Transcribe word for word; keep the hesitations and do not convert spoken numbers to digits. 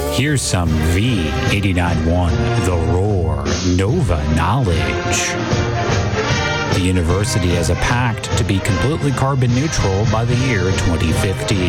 Here's some V eighty-nine point one The Roar Nova Knowledge. The university has a pact to be completely carbon neutral by the year twenty fifty.